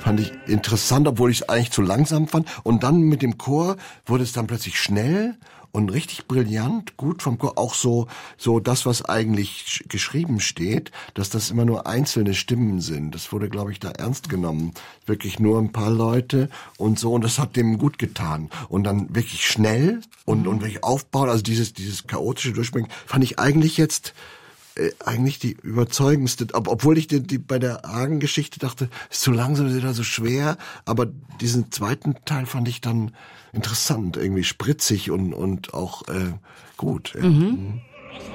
fand ich interessant, obwohl ich es eigentlich zu langsam fand. Und dann mit dem Chor wurde es dann plötzlich schnell und richtig brillant, gut vom Chor. Auch so das, was eigentlich geschrieben steht, dass das immer nur einzelne Stimmen sind. Das wurde, glaube ich, da ernst genommen. Wirklich nur ein paar Leute und so. Und das hat dem gut getan. Und dann wirklich schnell und wirklich aufbauen. Also dieses chaotische Durchbringen fand ich eigentlich jetzt eigentlich die überzeugendste, obwohl ich die bei der Hagen-Geschichte dachte, ist zu langsam, ist wieder so schwer, aber diesen zweiten Teil fand ich dann interessant, irgendwie spritzig und auch gut. Ja. Mhm.